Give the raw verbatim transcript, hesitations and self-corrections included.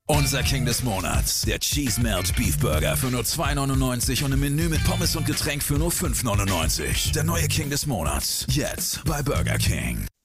Unser King des Monats, der Cheese Melt Beef Burger für nur zwei neunundneunzig und im Menü mit Pommes und Getränk für nur fünf neunundneunzig. Der neue King des Monats, jetzt bei Burger King.